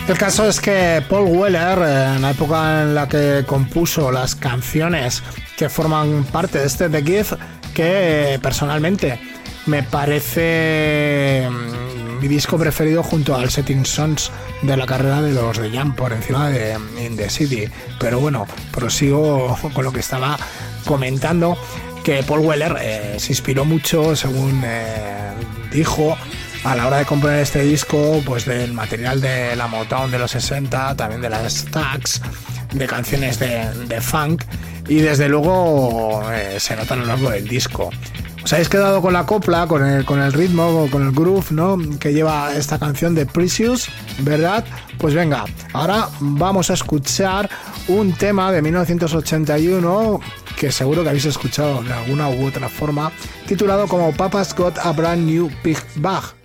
El caso es que Paul Weller, en la época en la que compuso las canciones que forman parte de este The Gift, que personalmente me parece mi disco preferido junto al Setting Sons de la carrera de los The Jam, por encima de In the City. Pero bueno, prosigo con lo que estaba comentando, que Paul Weller se inspiró mucho, según dijo, a la hora de componer este disco, pues del material de la Motown de los 60, también de las Stax, de canciones de funk, y desde luego se nota a lo largo del disco. Os habéis quedado con la copla, con el ritmo, con el groove, ¿no?, que lleva esta canción de Precious, ¿verdad? Pues venga, ahora vamos a escuchar un tema de 1981 que seguro que habéis escuchado de alguna u otra forma, titulado como Papa's Got a Brand New Big Bag.